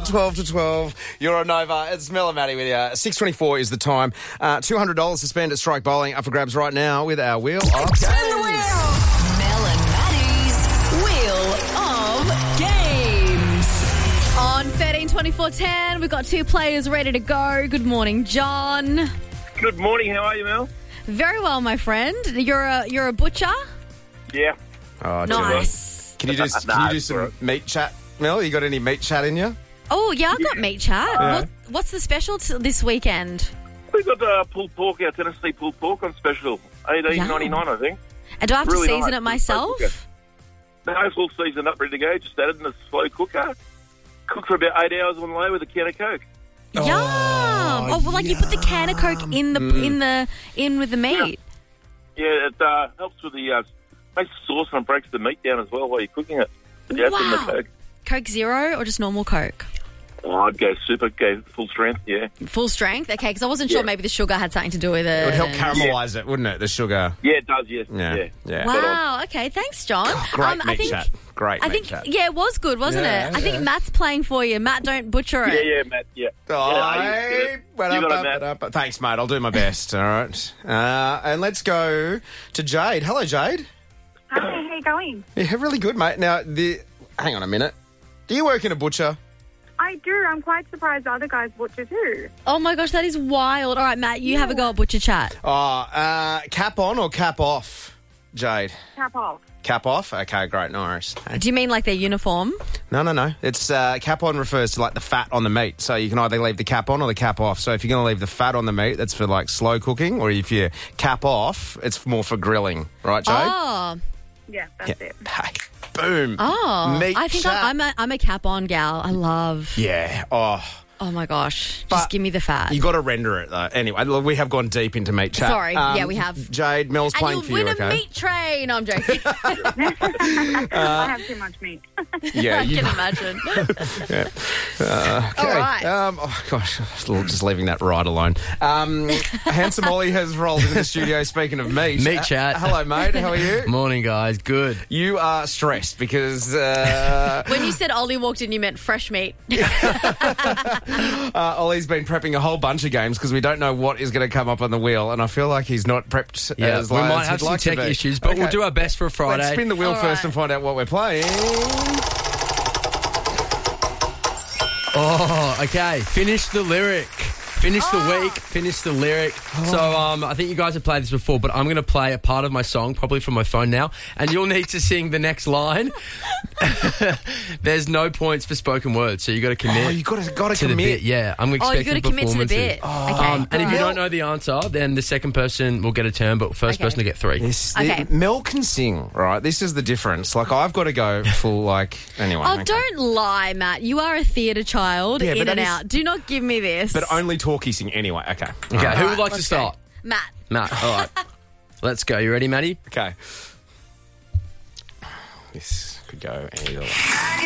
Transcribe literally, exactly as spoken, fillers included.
twelve to twelve. You're on Nova. It's Mel and Maddie with you. six twenty-four is the time. Uh, two hundred dollars to spend at Strike Bowling up for grabs right now with our Wheel of Games. Spin the wheel. Mel and Maddie's Wheel of Games. On thirteen twenty-four ten, we've got two players ready to go. Good morning, John. Good morning. How are you, Mel? Very well, my friend. You're a you're a butcher. Yeah. Oh, do you- Nice. Can you do, can Nah, you do it's some all right. meat chat, Mel? You got any meat chat in you? Oh yeah, I've got meat chat. Yeah. What, what's the special t- this weekend? We got uh, pulled pork, our Tennessee pulled pork on special. eighteen ninety-nine, I think. And do I have Really to season nice. it myself? Slow cooker. No, full seasoned up, ready to go. Just added in a slow cooker. Cook for about eight hours on low with a can of Coke. Yum! Oh, well, like you put the can of Coke in the in the in with the meat. Yeah, it uh, helps with the uh, makes the sauce and breaks the meat down as well while you're cooking it. But yeah, it's in the Wow. Coke. Coke Zero or just normal Coke? Oh, I'd go super, go full strength. Yeah, Full strength? Okay, because I wasn't sure Yeah. maybe the sugar had something to do with it. It would help and- caramelise it, wouldn't it, the sugar? yeah, it does. Yes, Yeah, yeah. yeah. Spot on. Wow, okay, thanks, John. Great Um, meat I think, chat. Great I meat think, chat. yeah, it was good, wasn't Yeah, it? I think yeah. Matt's playing for you. Matt, don't butcher it. Yeah, yeah, Matt. Yeah. Oh, yeah, hey, you got it. but You up, got up, it, Matt. but up. Thanks, mate. I'll do my best. All right. Uh, and let's go to Jade. Hello, Jade. Hi, how you going? Yeah, really good, mate. Now, the hang on a minute. Do you work in a butcher? I do. I'm quite surprised other guys butcher too. Oh my gosh, that is wild. All right, Matt, you have a go at butcher chat. Oh, uh, cap on or cap off, Jade? Cap off. Cap off? Okay, great. No worries. Do you mean like their uniform? No, no, no. It's uh, cap on refers to like the fat on the meat. So you can either leave the cap on or the cap off. So if you're going to leave the fat on the meat, that's for like slow cooking. Or if you cap off, it's more for grilling. Right, Jade? Oh, Yeah, that's it. Hey, boom. oh. Meat I think chat. I'm, I'm a I'm a cap on gal. I love. Yeah. Oh, Oh my gosh, But just give me the fat. you got to render it though. Anyway, look, we have gone deep into meat chat. Sorry. Yeah, we have. Jade, Mel's and playing you'll for win you. a Okay. meat tray. No, I'm joking. I have too much meat. Yeah, I you. can imagine. Okay. All right. Um, oh gosh, just leaving that right alone. Um, Handsome Ollie has rolled into the studio. Speaking of meat, Meat chat. Uh, hello, mate. How are you? Morning, guys. Good. You are stressed because uh, When you said Ollie walked in, you meant fresh meat. uh, Ollie's been prepping a whole bunch of games because we don't know what is going to come up on the wheel, and I feel like he's not prepped. Yeah, as we well might as have he'd some like to tech be. issues, but we'll Okay. do our best for a Friday. Let's spin the wheel All first right. and find out what we're playing. Oh, okay. Finish the lyric. Finish the week. Finish the lyric. So um, I think you guys have played this before, but I'm going to play a part of my song, probably from my phone now, and you'll need to sing the next line. There's no points for spoken words, so you got to commit. Oh, you got to got to to the commit. bit, yeah. I'm Oh, expecting you got to commit to the performances. bit. Okay. Um, and if you all don't know the answer, then the second person will get a turn, but first Okay. person to get three. This, Okay. the- Mel can sing, right? This is the difference. Like, I've got to go full, like, anyway. Oh, okay. don't lie, Matt. You are a theatre child, Yeah, but in that and is- out. Do not give me this. But only talkie sing anyway. Okay. Okay, All who right. would like to let's go. start? Matt. Matt, all right. Let's go. You ready, Maddie? Okay. This could go either way.